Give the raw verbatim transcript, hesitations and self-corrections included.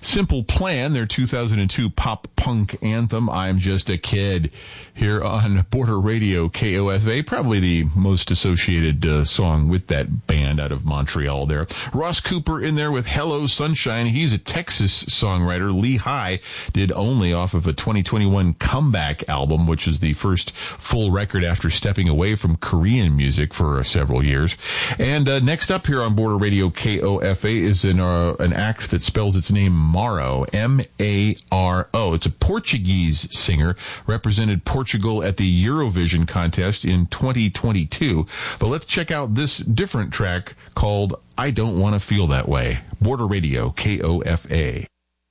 Simple Plan, their two thousand two pop punk anthem, I'm Just a Kid, here on Border Radio K O F A, probably the most associated uh, song with that band out of Montreal there. Ross Cooper in there with Hello Sunshine. He's a Texas songwriter. Lehigh did Only off of a twenty twenty-one comeback album, which is the first full record after stepping away from Korean music for uh, several years. And uh, next up here on Border Radio K O F A is an, uh, an act that spells its name Maro, M A R O. It's a Portuguese singer, represented Portugal at the Eurovision contest in twenty twenty-two. But let's check out this different track called I Don't Want to Feel That Way. Border Radio K O F A.